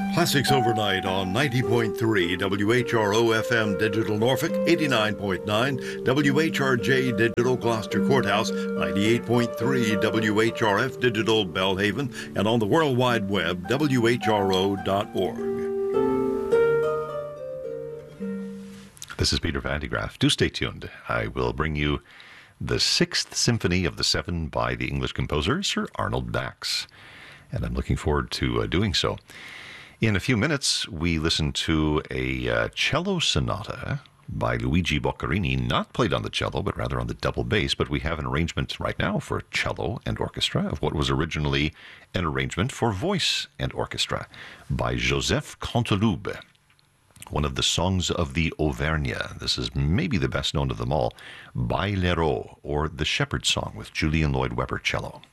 Classics Overnight on 90.3 WHRO FM Digital Norfolk, 89.9 WHRJ Digital Gloucester Courthouse, 98.3 WHRF Digital Belhaven, and on the World Wide Web, WHRO.org. This is Peter Van de Graaff. Do stay tuned. I will bring you the Sixth Symphony of the Seven by the English composer Sir Arnold Bax, and I'm looking forward to doing so. In a few minutes, we listen to a cello sonata by Luigi Boccherini, not played on the cello, but rather on the double bass. But we have an arrangement right now for cello and orchestra of what was originally an arrangement for voice and orchestra by Joseph Canteloube, one of the songs of the Auvergne. This is maybe the best known of them all, Bailero, or the Shepherd's Song with Julian Lloyd Webber cello.